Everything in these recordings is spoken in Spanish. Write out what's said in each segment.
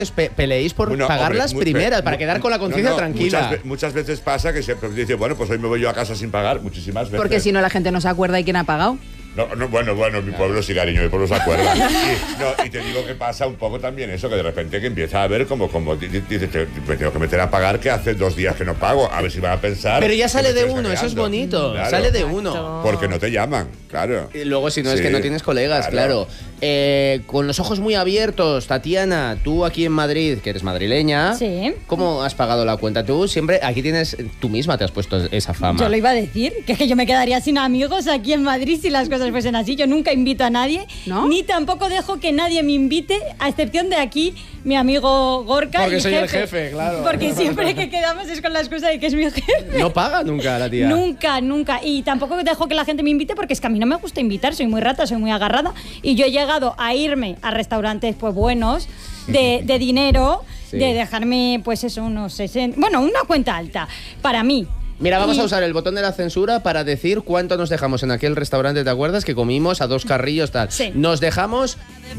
peleéis por pagar las primeras, para quedar con la conciencia tranquila. Muchas veces pasa que siempre dice, bueno, pues hoy me voy yo a casa sin pagar, muchísimas veces. Porque si no la gente no se acuerda de quién ha pagado. Bueno, mi pueblo sí, cariño, mi pueblo se acuerda. Y te digo que pasa un poco también eso, que de repente que empieza a ver como dices, me tengo que meter a pagar, que hace 2 días que no pago, a ver si van a pensar. Pero ya sale de uno, eso es bonito, claro. Sale de uno. Porque no te llaman, claro. Y luego si no es que no tienes colegas, claro. Con los ojos muy abiertos, Tatiana, tú aquí en Madrid, que eres madrileña, ¿cómo has pagado la cuenta? Tú siempre, aquí tú misma te has puesto esa fama. Yo lo iba a decir, que yo me quedaría sin amigos aquí en Madrid si las cosas fuesen así. Yo nunca invito a nadie, ni tampoco dejo que nadie me invite, a excepción de aquí, mi amigo Gorka. Porque soy el jefe, claro. Porque siempre que quedamos es con la excusa de que es mi jefe. No paga nunca la tía. Nunca. Y tampoco dejo que la gente me invite porque es que a mí no me gusta invitar, soy muy rata, soy muy agarrada. Y yo he llegado a irme a restaurantes pues buenos, de dinero, de dejarme pues eso, unos 60... Bueno, una cuenta alta, para mí. Mira, vamos a usar el botón de la censura para decir cuánto nos dejamos en aquel restaurante, ¿te acuerdas? Que comimos a 2 carrillos, tal. Sí. Nos dejamos...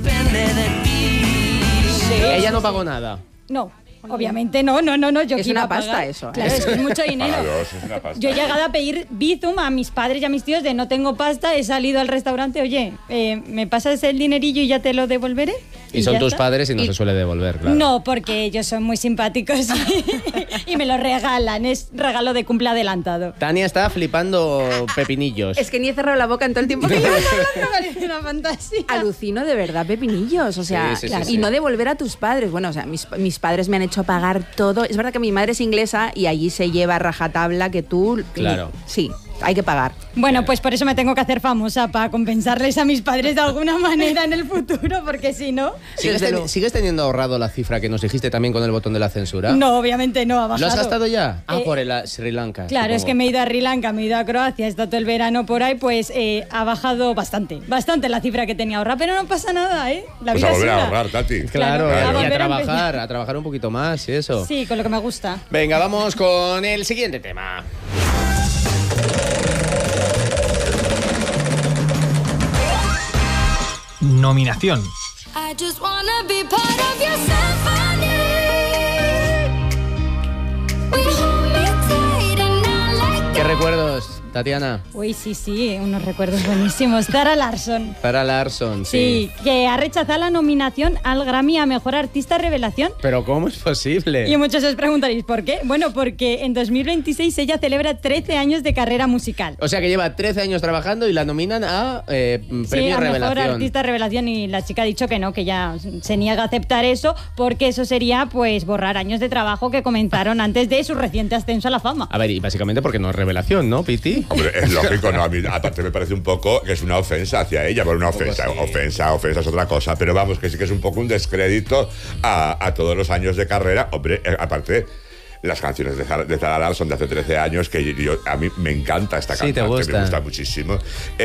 Ella no pagó nada. No. Obviamente no, yo es una pasta eso. Claro, es que es mucho dinero. Es una pasta. Yo he llegado a pedir bizum a mis padres y a mis tíos de no tengo pasta, he salido al restaurante, oye, ¿me pasas el dinerillo y ya te lo devolveré? Y son tus padres y no se suele devolver, claro. No, porque ellos son muy simpáticos y me lo regalan, es regalo de cumple adelantado. Tania está flipando pepinillos. Es que ni he cerrado la boca en todo el tiempo que llevo hablando, parece una fantasía. Alucino de verdad, pepinillos, o sea, sí. Y no devolver a tus padres. Bueno, o sea, mis padres me han hecho pagar todo. Es verdad que mi madre es inglesa y allí se lleva rajatabla que tú... Claro. Sí, hay que pagar. Bueno, pues por eso me tengo que hacer famosa, para compensarles a mis padres de alguna manera en el futuro, porque si no... ¿Sigues teniendo ahorrado la cifra que nos dijiste también con el botón de la censura? No, obviamente no, ha bajado. ¿Lo has gastado ya? Por el Sri Lanka. Claro, supongo. es que me he ido a Sri Lanka, me he ido a Croacia, he estado todo el verano por ahí, pues ha bajado bastante la cifra que tenía ahorrada, pero no pasa nada, ¿eh? La pues vida a volver es a una. ahorrar, Tati. Claro. Y a trabajar un poquito más y eso. Sí, con lo que me gusta. Venga, vamos con el siguiente tema. Nominación. ¿Qué recuerdos, Tatiana? Uy, sí, unos recuerdos buenísimos. Zara Larsson. Zara Larsson, sí. Que ha rechazado la nominación al Grammy a Mejor Artista Revelación. ¿Pero cómo es posible? Y muchos os preguntaréis, ¿por qué? Bueno, porque en 2026 ella celebra 13 años de carrera musical. O sea que lleva 13 años trabajando y la nominan a Premio Revelación. Mejor Artista Revelación, y la chica ha dicho que no, que ya se niega a aceptar eso, porque eso sería pues borrar años de trabajo que comenzaron antes de su reciente ascenso a la fama. A ver, y básicamente porque no es revelación, ¿no, Piti? Hombre, es lógico, ¿no? A mí, aparte me parece un poco que es una ofensa hacia ella, por una ofensa. Ofensa es otra cosa, pero vamos, que sí que es un poco un descrédito a todos los años de carrera. Hombre, aparte, las canciones de Zara Larsson de hace 13 años, que a mí me encanta esta cantante, me gusta muchísimo.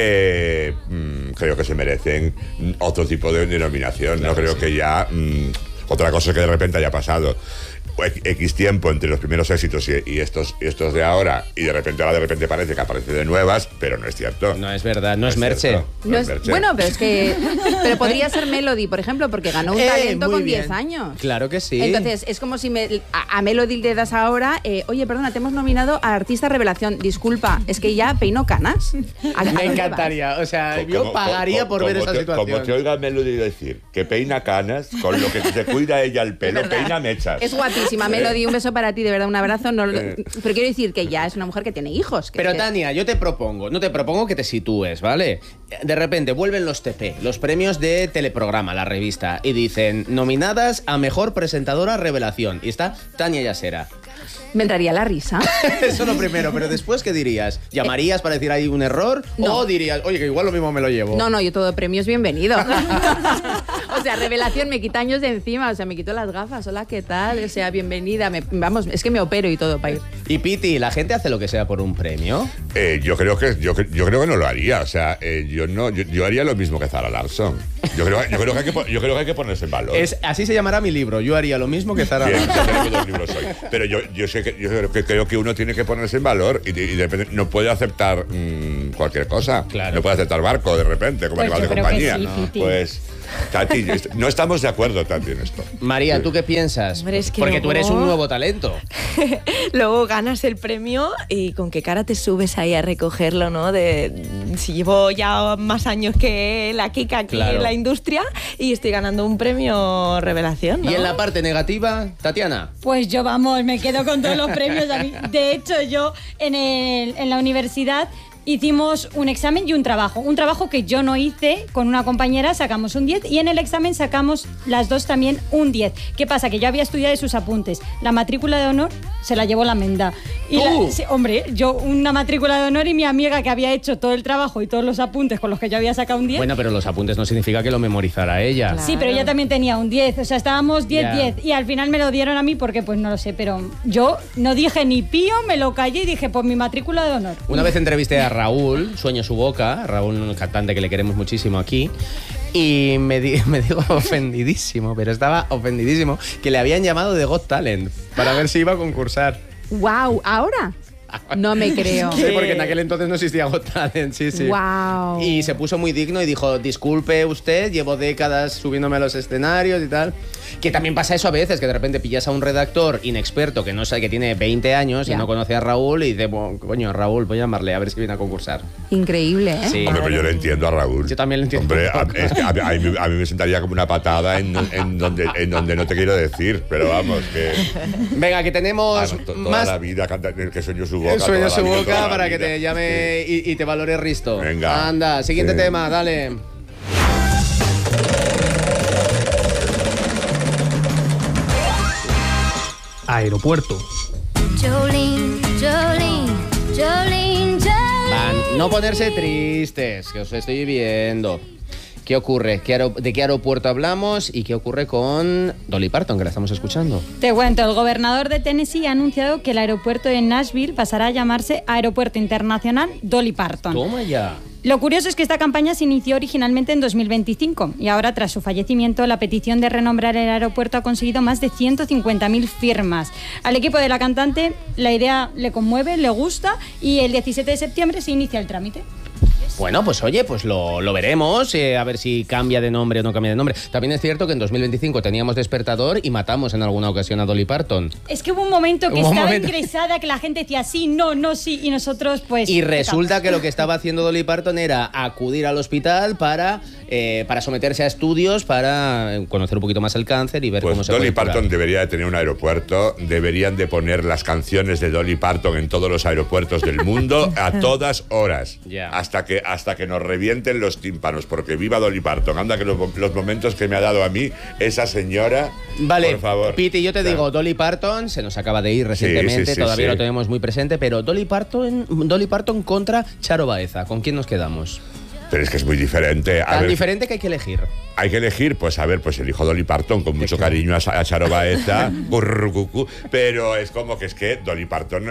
Creo que se merecen otro tipo de denominación, claro, ¿no? Creo que ya... otra cosa es que de repente haya pasado X tiempo entre los primeros éxitos y estos de ahora, y de repente parece que aparece de nuevas, pero no es cierto. No es verdad, no es Merche. Bueno, pero es que... Pero podría ser Melody, por ejemplo, porque ganó un talento con 10 años. Claro que sí. Entonces, es como si a Melody le das ahora, oye, perdona, te hemos nominado a Artista Revelación. Disculpa, es que ya peino canas. Me encantaría, o sea, yo pagaría por ver esa situación. Como te oiga Melody decir que peina canas, con lo que se cuida ella el pelo, peina mechas. Es guapísima. Melody, un beso para ti, de verdad, un abrazo. Pero quiero decir que ya es una mujer que tiene hijos. Pero Tania, yo no te propongo que te sitúes, ¿vale? De repente vuelven los TP, los premios de Teleprograma, la revista, y dicen nominadas a Mejor Presentadora Revelación. Y está Tania Yasera. Me entraría la risa. Eso lo primero, pero después, ¿qué dirías? ¿Llamarías para decir hay un error? No. ¿O dirías, oye, que igual lo mismo me lo llevo? No, yo todo premio es bienvenido. O sea, Revelación me quita años de encima, o sea, me quito las gafas. Hola, ¿qué tal? O sea, bienvenida. Vamos, es que me opero y todo para ir. Y Piti, ¿la gente hace lo que sea por un premio? Yo creo que no lo haría. O sea, yo haría lo mismo que Zara Larsson. Yo creo que hay que ponerse en valor. Así se llamará mi libro. Yo haría lo mismo que Zara Larsson. Ya sé que dos libros soy. Pero yo creo que uno tiene que ponerse en valor y depende, no puede aceptar cualquier cosa. Claro. No puede aceptar barco de repente, como animal de compañía. Sí, pues Tati, no estamos de acuerdo, Tati, en esto. María, ¿tú qué piensas? Hombre, es que Porque tú luego- eres un nuevo talento. Luego ganas el premio y con qué cara te subes ahí a recogerlo, ¿no? Si llevo ya más años que la Kika aquí Claro. en la industria y estoy ganando un premio revelación, ¿no? Y en la parte negativa, Tatiana. Pues yo, vamos, me quedo con todos los premios. A mí. De hecho, yo en la universidad hicimos un examen y un trabajo. Un trabajo que yo no hice con una compañera, sacamos un 10 y en el examen sacamos las dos también un 10. ¿Qué pasa? Que yo había estudiado de sus apuntes. La matrícula de honor se la llevó la Menda. Y ¿Tú? sí, hombre, yo una matrícula de honor y mi amiga que había hecho todo el trabajo y todos los apuntes con los que yo había sacado un 10. Bueno, pero los apuntes no significa que lo memorizara ella. Claro. Sí, pero ella también tenía un 10, o sea, estábamos 10-10 Ya. y al final me lo dieron a mí porque pues no lo sé, pero yo no dije ni pío, me lo callé y dije, pues mi matrícula de honor. Una vez entrevisté a Raúl, Sueño su boca, Raúl, un cantante que le queremos muchísimo aquí, y me dijo ofendidísimo, pero estaba ofendidísimo, que le habían llamado de Got Talent para ver si iba a concursar. ¡Wow! ¿Ahora? No me creo. Sí, porque en aquel entonces no existía Got Talent, sí, sí. ¡Wow! Y se puso muy digno y dijo, disculpe usted, llevo décadas subiéndome a los escenarios y tal. Que también pasa eso a veces, que de repente pillas a un redactor inexperto que no sabe, que tiene 20 años y Ya. no conoce a Raúl y dice, bueno, coño, Raúl, voy a llamarle a ver si viene a concursar. Increíble, ¿eh? Sí. Hombre, pero yo lo entiendo a Raúl. Yo también lo entiendo Hombre, un poco. es que a mí me sentaría como una patada en donde no te quiero decir, pero vamos, que Venga, que tenemos toda más la vida canta el que sueño su boca. el sueño toda su la vida, boca toda la para que vida. te llame Sí. y te valore Risto. Venga. Anda, siguiente Sí. tema, dale. Aeropuerto. Jolene, Jolene, Jolene, Jolene. Van, no ponerse tristes, que os estoy viendo. ¿Qué ocurre? ¿De qué aeropuerto hablamos? ¿Y qué ocurre con Dolly Parton, que la estamos escuchando? Te cuento, el gobernador de Tennessee ha anunciado que el aeropuerto de Nashville pasará a llamarse Aeropuerto Internacional Dolly Parton. Toma ya. Lo curioso es que esta campaña se inició originalmente en 2025 y ahora, tras su fallecimiento, la petición de renombrar el aeropuerto ha conseguido más de 150.000 firmas. Al equipo de la cantante la idea le conmueve, le gusta y el 17 de septiembre se inicia el trámite. Bueno, pues oye, pues lo veremos, a ver si cambia de nombre o no cambia de nombre. También es cierto que en 2025 teníamos Despertador y matamos en alguna ocasión a Dolly Parton. Es que hubo un momento que Hubo un estaba momento. ingresada, que la gente decía sí, no, no, sí, y nosotros pues... Y resulta que lo que estaba haciendo Dolly Parton era acudir al hospital para someterse a estudios, para conocer un poquito más el cáncer y ver cómo Pues se Dolly puede curar. Parton debería de tener un aeropuerto, deberían de poner las canciones de Dolly Parton en todos los aeropuertos del mundo a todas horas, Ya. hasta que nos revienten los tímpanos, porque viva Dolly Parton. Anda que los momentos que me ha dado a mí esa señora, Vale, por favor. Piti, yo te O sea, digo, Dolly Parton se nos acaba de ir recientemente, sí, todavía sí. lo tenemos muy presente, pero Dolly Parton contra Charo Baeza, ¿con quién nos quedamos? Pero es que es muy diferente. A Tan ver, diferente que hay que elegir. hay que elegir, pues a ver, pues elijo Dolly Parton con mucho cariño a Charo Baeza, currucucú, pero es como que es que Dolly Parton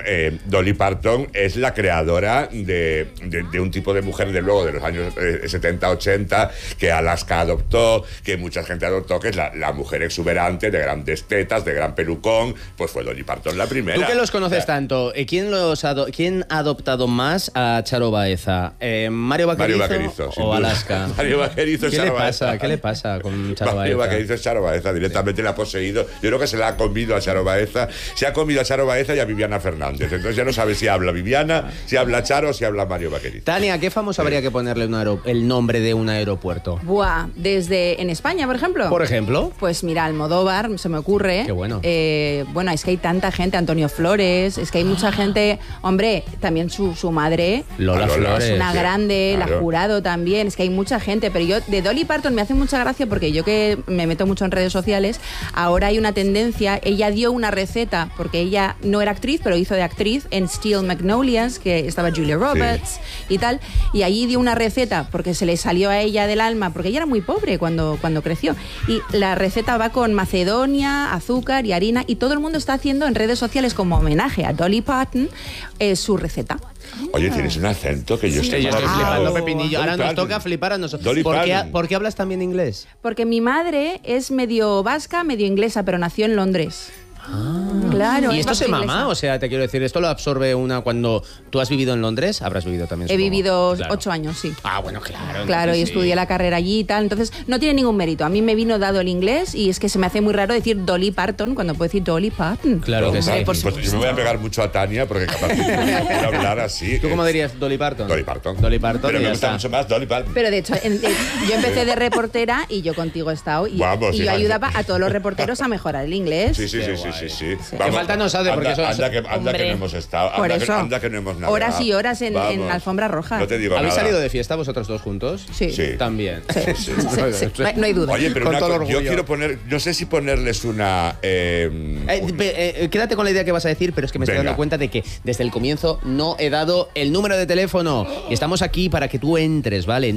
es la creadora de un tipo de mujer de luego de los años 70, 80 que Alaska adoptó, que mucha gente adoptó, que es la mujer exuberante de grandes tetas, de gran pelucón, pues fue Dolly Parton la primera. Tú que los conoces O sea, tanto, ¿quién ha adoptado más a Charo Baeza? ¿Mario Vaquerizo sin o duda. Alaska? Mario Vaquerizo, ¿Qué le Charo pasa? Baeza. ¿Qué le pasa con Charo Mario Baeza? Vaquerizo es Charo Baeza, directamente la ha poseído. Yo creo que se la ha comido a Charo Baeza. Se ha comido a Charo Baeza y a Viviana Fernández. Entonces ya no sabe si habla Viviana, si habla Charo o si habla Mario Vaquerizo. Tania, ¿qué famoso habría que ponerle el nombre de un aeropuerto? Buah, desde en España, por ejemplo. Por ejemplo. Pues mira, Almodóvar, se me ocurre. Qué bueno. Bueno, es que hay tanta gente, Antonio Flores, es que hay mucha gente. Hombre, también su madre. Lola Lola, Flores. Es una sí, grande, claro. la Jurado también, es que hay mucha gente, pero yo de Dolly Parton me hace mucha gracia porque yo que me meto mucho en redes sociales, ahora hay una tendencia, ella dio una receta, porque ella no era actriz, pero hizo de actriz en Steel Magnolias, que estaba Julia Roberts y tal, y allí dio una receta porque se le salió a ella del alma, porque ella era muy pobre cuando creció, y la receta va con macedonia, azúcar y harina, y todo el mundo está haciendo en redes sociales como homenaje a Dolly Parton su receta. Oye, tienes un acento que yo Sí, yo estoy flipando. flipando, Pepinillo. Ahora Dolly nos Parton. toca flipar a nosotros. Dolly Parton. ¿Por qué hablas también inglés? Porque mi madre es medio vasca, medio inglesa, pero nació en Londres. Claro. ¿Y es esto se bastante mama? inglesa. O sea, te quiero decir, ¿esto lo absorbe una cuando tú has vivido en Londres? Habrás vivido también, He supongo. vivido Claro. 8 años, sí. Ah, bueno, claro. Claro, y entonces sí. estudié la carrera allí y tal. Entonces, no tiene ningún mérito. A mí me vino dado el inglés y es que se me hace muy raro decir Dolly Parton cuando puedo decir Dolly Parton. Claro que sí. Hombre, por Pues yo me voy a pegar mucho a Tania porque capaz que no quiero hablar así. ¿Tú cómo dirías Dolly Parton? Dolly Parton. Dolly Parton. Pero y me ya gusta está. mucho más Dolly Parton. Pero de hecho, yo empecé de reportera y yo contigo he estado. Y, Vamos, y yo fíjate. ayudaba a todos los reporteros a mejorar el inglés. Sí, sí, Qué sí, sí, guay. sí, sí. Que falta nos hace, porque anda, eso- anda que no Hombre. hemos estado. Por anda eso. anda que no hemos navegado. Horas y horas en Vamos. alfombra roja. No te digo ¿Habéis nada. salido de fiesta vosotros dos juntos? Sí. Sí. También. Sí, sí, sí. No hay duda. Oye, pero Con una todo cosa, yo orgullo. quiero poner, no sé si ponerles una... Quédate con la idea que vas a decir, pero es que me estoy Venga. dando cuenta de que desde el comienzo no he dado el número de teléfono. Y estamos aquí para que tú entres, ¿vale?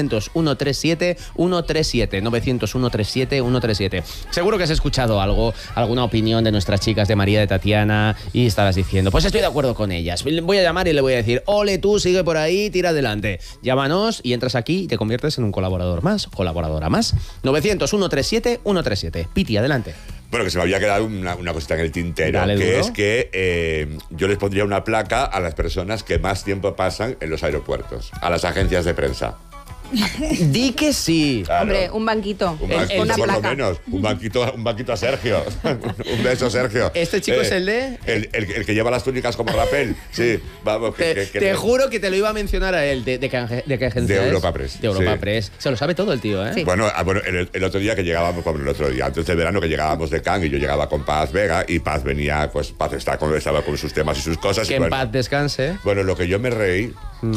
900-137-137. 900-137-137. Seguro que has escuchado algo, alguna opinión de nuestras chicas, de María, de Tatiana, y estarás diciendo, pues estoy de acuerdo con ellas. Voy a llamar y le voy a decir, ole tú, sigue por ahí, tira adelante. Llámanos y entras aquí y te conviertes en un colaborador más, colaboradora más. 900-137-137. Piti, adelante. Bueno, que se me había quedado una cosita en el tintero, Dale, que duro. es que yo les pondría una placa a las personas que más tiempo pasan en los aeropuertos, a las agencias de prensa. Di que sí. Claro. Hombre, un banquito. Un con banquito, una por lo placa. menos. Un banquito a Sergio. Un beso, Sergio. ¿Este chico es el de? El que lleva las túnicas como rapel. Sí, vamos. Te juro que te lo iba a mencionar a él. ¿De qué agencia De es? Europa Press, De Europa sí. Press. Se lo sabe todo el tío, ¿eh? Sí. Bueno, el otro día que llegábamos, bueno, el otro día, antes del verano que llegábamos de Cannes y yo llegaba con Paz Vega y Paz venía, pues Paz estaba con sus temas y sus cosas. Que y en bueno, paz descanse. Bueno, lo que yo me reí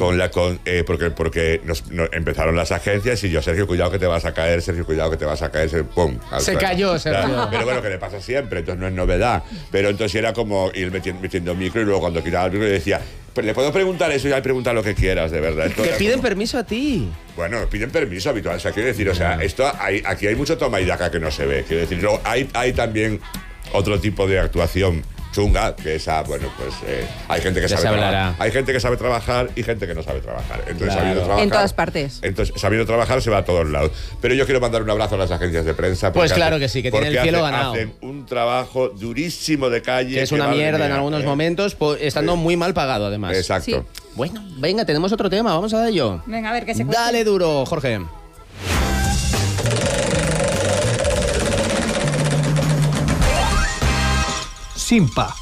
porque nos empezaron las agencias y yo, Sergio, cuidado que te vas a caer, Sergio, cuidado que te vas a caer, ¡pum! al Se suelo. cayó, Sergio. Claro, pero bueno, que le pasa siempre, entonces no es novedad. Pero entonces era como ir metiendo micro y luego cuando quitaba el micro le decía, "Pero le puedo preguntar eso y ya pregunta lo que quieras, de verdad. Esto Te era piden como- permiso a ti. Bueno, piden permiso habitual. O sea, quiero decir, o sea, aquí hay mucho toma y daca que no se ve. Quiero decir, luego hay también otro tipo de actuación chunga, que esa, bueno, pues hay gente que Ya sabe se hablará. trabajar. Hay gente que sabe trabajar y gente que no sabe trabajar. Entonces, Claro. sabiendo trabajar, En todas partes. Entonces, sabiendo trabajar se va a todos lados. Pero yo quiero mandar un abrazo a las agencias de prensa. Pues porque claro que sí, que tienen el cielo ganado. Hacen un trabajo durísimo de calle. Que es una madre mierda en mía, algunos momentos, estando muy mal pagado, además. Exacto. Sí. Bueno, venga, tenemos otro tema. Vamos a ello. Venga, a ver qué se cuenta. Dale duro, Jorge. Simpa.